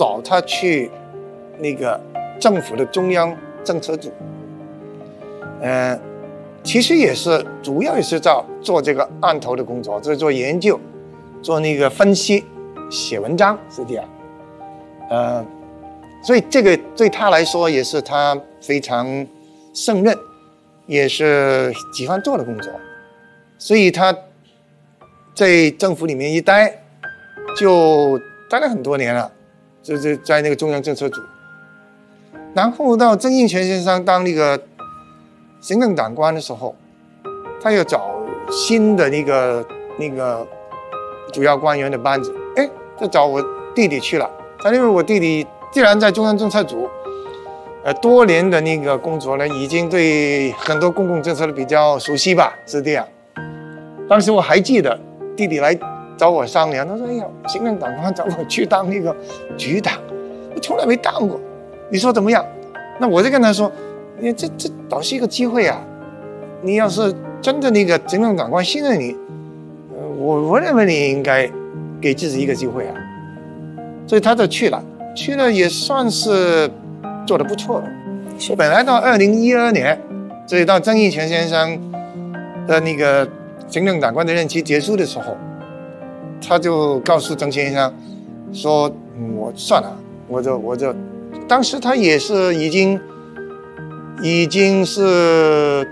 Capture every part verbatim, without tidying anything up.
找他去那个政府的中央政策组，呃，其实也是主要也是在做这个案头的工作，就是做研究，做那个分析，写文章是这样，呃，所以这个对他来说也是他非常胜任，也是喜欢做的工作，所以他在政府里面一待，就待了很多年了，就是在那个中央政策组。然后到曾荫权先生当那个行政长官的时候，他又找新的那个那个主要官员的班子，哎，就找我弟弟去了。他因为我弟弟既然在中央政策组，呃，多年的那个工作呢，已经对很多公共政策的比较熟悉吧，是这样。当时我还记得弟弟来找我商量，他说：“哎呀，行政长官找我去当那个局长，我从来没当过。”你说怎么样？那我就跟他说，你这这倒是一个机会啊！你要是真的那个行政长官信任你，呃，我我认为你应该给自己一个机会啊。所以他就去了，去了也算是做得不错的。是本来到二零一二年，所以到曾荫权先生的那个行政长官的任期结束的时候，他就告诉曾先生说：“嗯、我算了，我就我就。”当时他也是已经已经是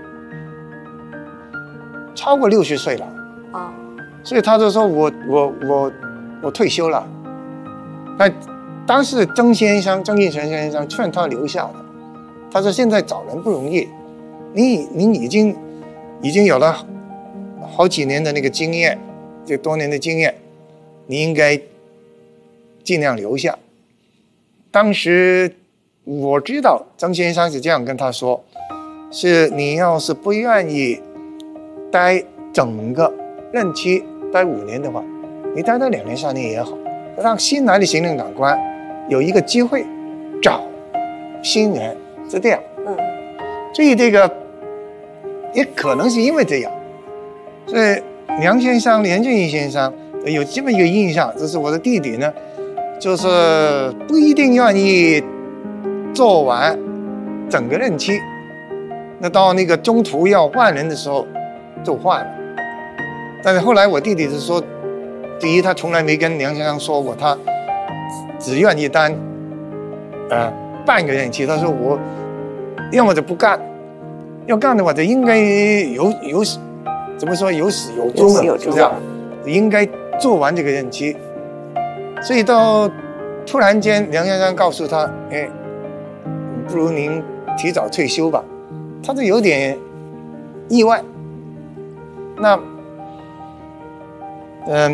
超过六十岁了啊，所以他就说我我我我退休了。那当时曾先生曾荫权先生劝他留下的，他说现在找人不容易，你你已经已经有了好几年的那个经验，这多年的经验，你应该尽量留下。当时我知道曾先生是这样跟他说，是你要是不愿意待整个任期待五年的话，你待到两年三年也好，让新来的行政长官有一个机会找新人，是这样。嗯，所以这个也可能是因为这样，所以梁先生梁振英先生有这么一个印象，就是我的弟弟呢就是不一定愿意做完整个任期，那到那个中途要换人的时候就换了。但是后来我弟弟是说，第一他从来没跟梁先生说过他只愿意当呃半个任期，他说我要么就不干，要干的话就应该有有怎么说有始有终的，就这样，应该做完这个任期。所以到突然间梁先生告诉他，哎，不如您提早退休吧，他就有点意外。那嗯、呃，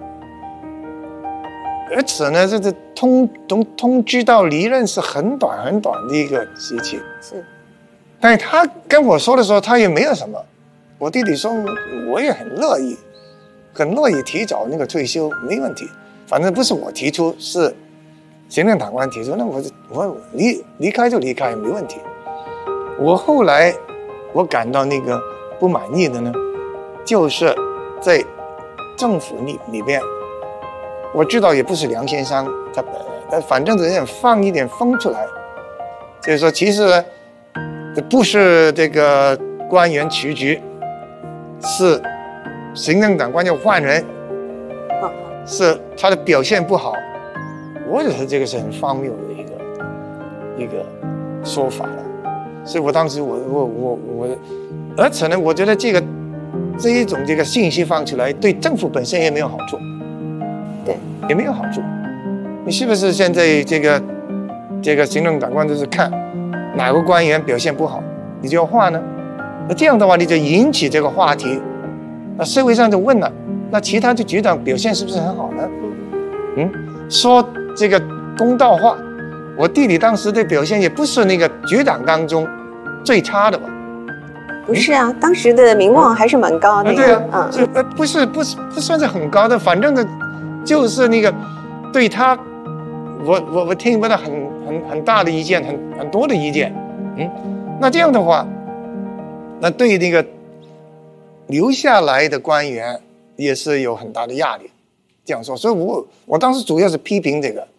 而且呢，这个通通通知到离任是很短很短的一个时期，是。但是他跟我说的时候，他也没有什么。我弟弟说，我也很乐意，很乐意提早那个退休，没问题。反正不是我提出，是行政长官提出，那我我离离开就离开，没问题。我后来我感到那个不满意的呢，就是在政府里里边，我知道也不是梁先生他本人，但反正有点放一点风出来，就是说其实呢，这不是这个官员辞职，是行政长官要换人。是他的表现不好，我觉得这个是很荒谬的一个一个说法了。所以我当时我我我我，而且呢，我觉得这个这一种这个信息放出来，对政府本身也没有好处，对，也没有好处。你是不是现在这个这个行政长官就是看哪个官员表现不好，你就要换呢？那这样的话，你就引起这个话题，那社会上就问了。那其他的局长表现是不是很好呢？嗯，说这个公道话，我弟弟当时的表现也不是那个局长当中最差的吧？ 不是啊，当时的名望还是蛮高的。 啊对啊，嗯，呃，不是不是不算是很高的，反正的，就是那个对他，我我我听不到很很很大的意见，很很多的意见。嗯，那这样的话，那对那个留下来的官员也是有很大的压力，这样说，所以我我当时主要是批评这个，